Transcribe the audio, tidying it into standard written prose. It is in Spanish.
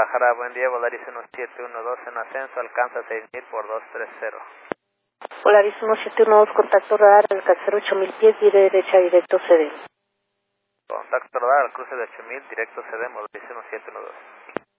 Guadalajara, buen día, Volaris 1712 en ascenso, alcanza 6000 por 230. Volaris 1712, contacto radar, alcanzar 8000 pies, gire derecha, directo CD. Contacto radar al cruce de 8000, directo CD, Volaris 1712.